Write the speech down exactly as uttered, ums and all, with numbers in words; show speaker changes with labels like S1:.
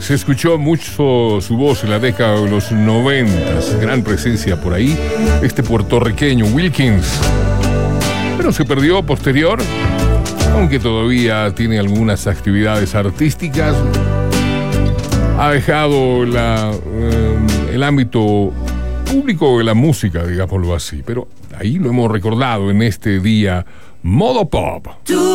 S1: Se escuchó mucho su voz en la década de los noventas. Gran presencia por ahí. Este puertorriqueño, Wilkins. Pero se perdió posterior, aunque todavía tiene algunas actividades artísticas. Ha dejado la, eh, el ámbito público de la música, digámoslo así. Pero ahí lo hemos recordado en este día Modo Pop.